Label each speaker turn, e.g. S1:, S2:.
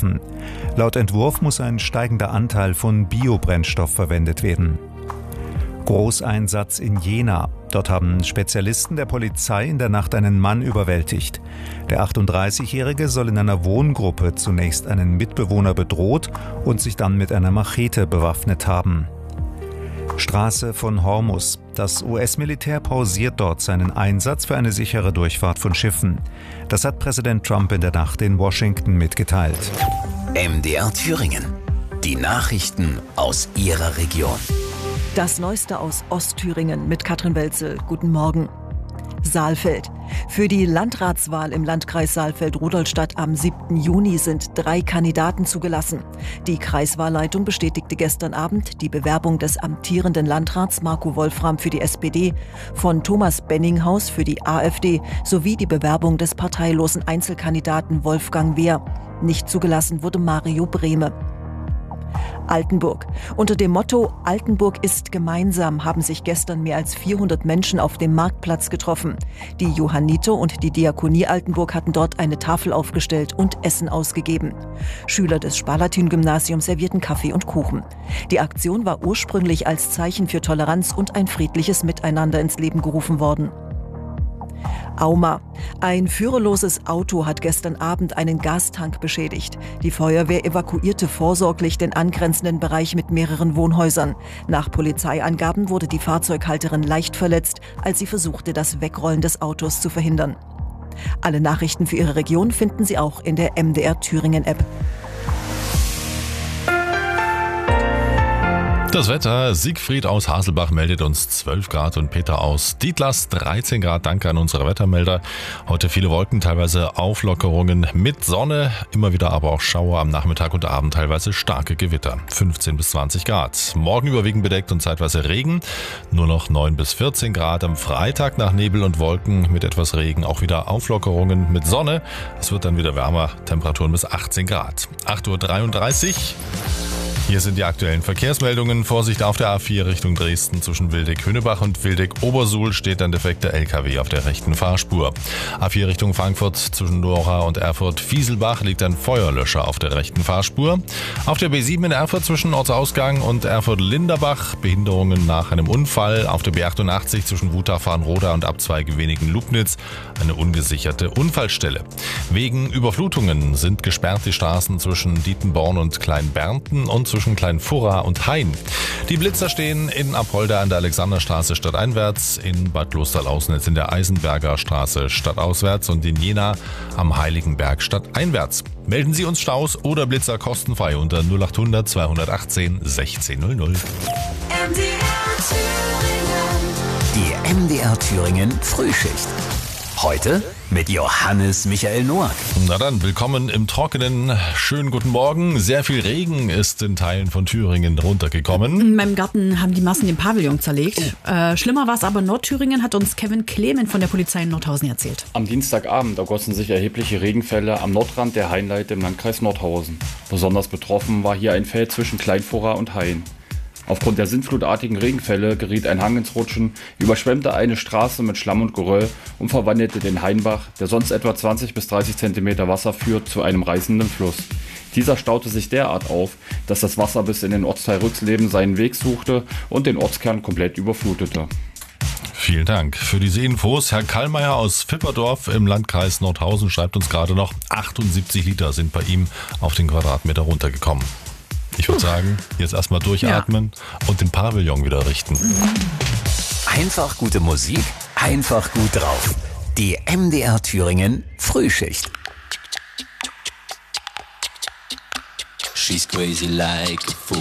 S1: schaffen. Laut Entwurf muss ein steigender Anteil von Biobrennstoff verwendet werden. Großeinsatz in Jena. Dort haben Spezialisten der Polizei in der Nacht einen Mann überwältigt. Der 38-Jährige soll in einer Wohngruppe zunächst einen Mitbewohner bedroht und sich dann mit einer Machete bewaffnet haben. Straße von Hormuz. Das US-Militär pausiert dort seinen Einsatz für eine sichere Durchfahrt von Schiffen. Das hat Präsident Trump in der Nacht in Washington mitgeteilt.
S2: MDR Thüringen. Die Nachrichten aus Ihrer Region.
S3: Das Neueste aus Ostthüringen mit Katrin Welzel. Guten Morgen. Saalfeld. Für die Landratswahl im Landkreis Saalfeld-Rudolstadt am 7. Juni sind 3 Kandidaten zugelassen. Die Kreiswahlleitung bestätigte gestern Abend die Bewerbung des amtierenden Landrats Marco Wolfram für die SPD, von Thomas Benninghaus für die AfD sowie die Bewerbung des parteilosen Einzelkandidaten Wolfgang Wehr. Nicht zugelassen wurde Mario Brehme. Altenburg. Unter dem Motto Altenburg ist gemeinsam haben sich gestern mehr als 400 Menschen auf dem Marktplatz getroffen. Die Johanniter und die Diakonie Altenburg hatten dort eine Tafel aufgestellt und Essen ausgegeben. Schüler des Spalatin-Gymnasiums servierten Kaffee und Kuchen. Die Aktion war ursprünglich als Zeichen für Toleranz und ein friedliches Miteinander ins Leben gerufen worden. Auma. Ein führerloses Auto hat gestern Abend einen Gastank beschädigt. Die Feuerwehr evakuierte vorsorglich den angrenzenden Bereich mit mehreren Wohnhäusern. Nach Polizeiangaben wurde die Fahrzeughalterin leicht verletzt, als sie versuchte, das Wegrollen des Autos zu verhindern. Alle Nachrichten für Ihre Region finden Sie auch in der MDR Thüringen App.
S4: Das Wetter, Siegfried aus Haselbach meldet uns 12 Grad und Peter aus Dietlas 13 Grad. Danke an unsere Wettermelder. Heute viele Wolken, teilweise Auflockerungen mit Sonne, immer wieder aber auch Schauer am Nachmittag und Abend, teilweise starke Gewitter. 15 bis 20 Grad. Morgen überwiegend bedeckt und zeitweise Regen, nur noch 9 bis 14 Grad. Am Freitag nach Nebel und Wolken mit etwas Regen auch wieder Auflockerungen mit Sonne. Es wird dann wieder wärmer, Temperaturen bis 18 Grad. 8.33 Uhr. Hier sind die aktuellen Verkehrsmeldungen. Vorsicht auf der A4 Richtung Dresden zwischen Wildeck-Hünebach und Wildeck-Obersuhl steht ein defekter LKW auf der rechten Fahrspur. A4 Richtung Frankfurt zwischen Nora und Erfurt-Fieselbach liegt ein Feuerlöscher auf der rechten Fahrspur. Auf der B7 in Erfurt zwischen Ortsausgang und Erfurt-Linderbach Behinderungen nach einem Unfall. Auf der B88 zwischen Wutach-Farnroda und Abzweige Wenigen-Lubnitz eine ungesicherte Unfallstelle. Wegen Überflutungen sind gesperrt die Straßen zwischen Dietenborn und Kleinbernten und zwischen Kleinfurra und Hain. Die Blitzer stehen in Apolda an der Alexanderstraße stadteinwärts, in Bad Losterl-Ausnetz in der Eisenberger Straße stadtauswärts und in Jena am Heiligenberg stadteinwärts. Melden Sie uns Staus oder Blitzer kostenfrei unter 0800 218 1600.
S2: Die MDR Thüringen Frühschicht. Heute mit Johannes Michael Noack.
S4: Na dann, willkommen im Trockenen. Schönen guten Morgen. Sehr viel Regen ist in Teilen von Thüringen runtergekommen.
S5: In meinem Garten haben die Massen den Pavillon zerlegt. Schlimmer war es aber in Nordthüringen, hat uns Kevin Clement von der Polizei in Nordhausen erzählt.
S6: Am Dienstagabend ergossen sich erhebliche Regenfälle am Nordrand der Hainleite im Landkreis Nordhausen. Besonders betroffen war hier ein Feld zwischen Kleinfurra und Hain. Aufgrund der sintflutartigen Regenfälle geriet ein Hang ins Rutschen, überschwemmte eine Straße mit Schlamm und Geröll und verwandelte den Hainbach, der sonst etwa 20 bis 30 Zentimeter Wasser führt, zu einem reißenden Fluss. Dieser staute sich derart auf, dass das Wasser bis in den Ortsteil Rüxleben seinen Weg suchte und den Ortskern komplett überflutete.
S4: Vielen Dank für diese Infos. Herr Kallmeier aus Fipperdorf im Landkreis Nordhausen schreibt uns gerade noch, 78 Liter sind bei ihm auf den Quadratmeter runtergekommen. Ich würde sagen, jetzt erstmal durchatmen und den Pavillon wieder richten.
S2: Einfach gute Musik, einfach gut drauf. Die MDR Thüringen Frühschicht.
S7: She's crazy like a fool.